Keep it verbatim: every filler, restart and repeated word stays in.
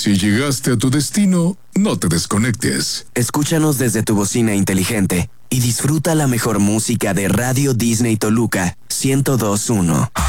Si llegaste a tu destino, no te desconectes. Escúchanos desde tu bocina inteligente y disfruta la mejor música de Radio Disney Toluca ciento dos punto uno.